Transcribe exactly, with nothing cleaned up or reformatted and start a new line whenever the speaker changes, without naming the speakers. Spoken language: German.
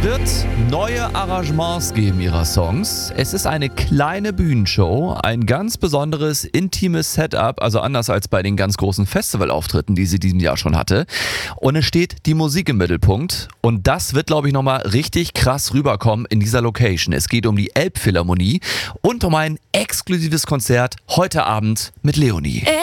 wird neue Arrangements geben ihrer Songs. Es ist eine kleine Bühnenshow, ein ganz besonderes, intimes Setup, also anders als bei den ganz großen Festivalauftritten, die sie diesem Jahr schon hatte. Und es steht die Musik im Mittelpunkt und das wird, glaube ich, nochmal richtig krass rüberkommen in dieser Location. Es geht um die Elbphilharmonie und um ein exklusives Konzert heute Abend mit Leonie.